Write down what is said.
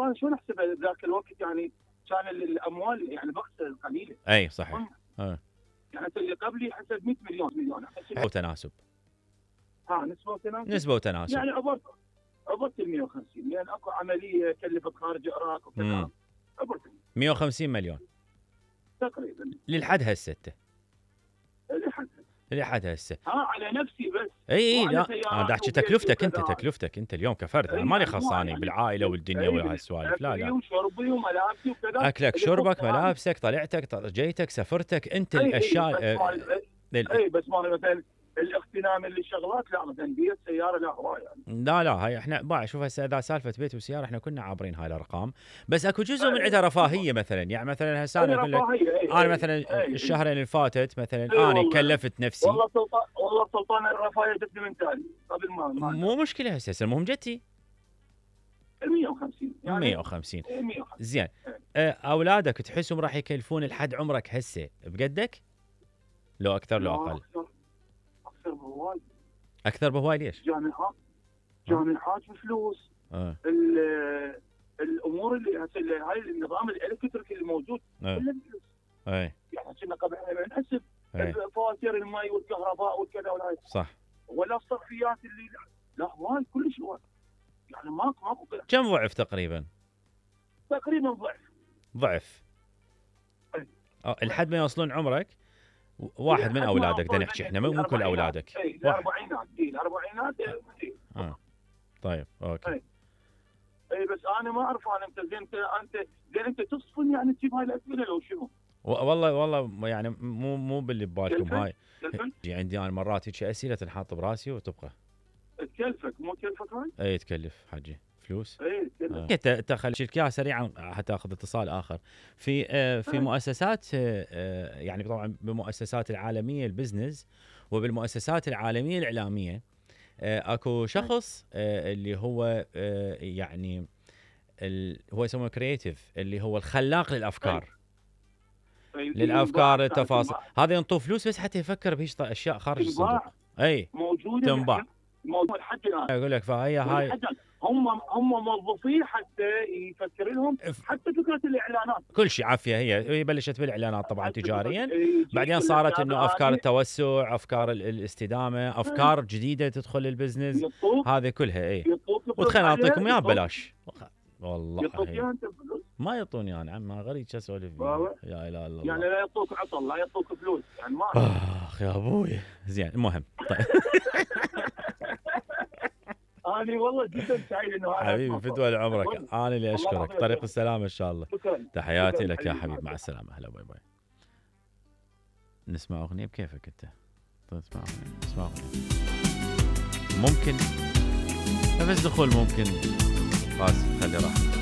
وانا شلون احسبها ذاك الوقت يعني كان الاموال يعني بخسر قليله. اي صحيح. يعني اللي قبلي حسب 100 مليون هو تناسب. نسبه وتناسب. نسبه وتناسب. يعني عبرت ال 150 لان اكو عمليه كلفت خارج العراق وكذا. عبرت 150 مليون تقريبا للحد هسه. لحد هسه على نفسي بس. اي لا انا احكي تكلفتك انت اليوم كفرد. انا مالي خصاني يعني بالعائله والدنيا وهالسوالف. لا وشربي وملابسي وكذا. اكلك شربك ملابسك طلعتك جيتك سفرتك انت الاشياء. بس ما مثلا الاغتنام اللي شغلات لا مثلا بيت سياره لا هواي يعني. لا هاي احنا شوف هسه اذا سالفه بيت وسياره احنا كنا عابرين هاي الارقام. بس اكو جزء من عندها رفاهيه مثلا. يعني مثلا هسه انا اقول لك انا مثلا الشهرين اللي فاتت مثلا انا كلفت نفسي. والله سلطان الرفاهيه جتني من تالي قبل ما مو مشكله هسه المهم جتي 150 يعني 150 زين. اولادك تحسهم راح يكلفون لحد عمرك هسه بقدك لو اكثر لو اقل؟ اكثر بهواي ليش؟ جامعات بفلوس. الامور اللي هسه هاي النظام الالكتريكي اللي موجود كله بفلوس. يعني كنا قبل احنا نحسب فواتير المي والكهرباء والكذا والهاي صح. ولا الصرفيات اللي لا هواي كلش هواي. يعني ماكو كم ضعف تقريبا؟ تقريبا ضعف. لحد ما يوصلون عمرك واحد من اولادك بدنا نحكي احنا مو كل اولادك. الاربعينات. طيب اوكي. بس انا ما اعرف انت انت تصفن يعني تجيب هاي الاسئله لو شنو؟ والله يعني مو باللي ببالكم هاي. عندي انا مرات هيك اسئله تنحط براسي وتبقى تكلفك مو تكلفك هاي؟ اي تكلف حجي فلوس. تكلف. انت خلي شيلك سريعا حتى اخذ اتصال اخر. في مؤسسات يعني طبعا بالمؤسسات العالميه البزنس وبالمؤسسات العالميه الاعلاميه اكو شخص اللي هو يعني هو يسمونه كرييتيف اللي هو الخلاق للافكار. للافكار التفاصيل هذا ينطوه فلوس بس حتى يفكر بهيش اشياء خارج الصندوق. موجوده تنباع. موجود حتى الان. اقول لك فهي هاي هم موظفين حتى يفكر لهم حتى فكره الاعلانات. كل شيء عافيه. هي بلشت بالاعلانات طبعا تجاريا. بعدين صارت انه افكار التوسع افكار الاستدامه افكار جديده تدخل البزنس هذه كلها. وتخيل اعطيكم اياها ببلاش والله. ما يعطوني انا عم غريب شو اسولف يا اله الا الله. يعني لا يعطوك عطل لا يعطوك فلوس يعني ما يا ابوي. زين المهم طيب. أنا والله جدا سعيد إنه حبيبي فدوى لعمرك. أنا اللي أشكرك. طريق السلامة إن شاء الله. تحياتي لك يا حبيبي. مع السلامة. هلا باي باي. نسمع أغنية بكيفك أنت. نسمع أغنية ممكن نفس دخول ممكن قاسم خلي راحتك.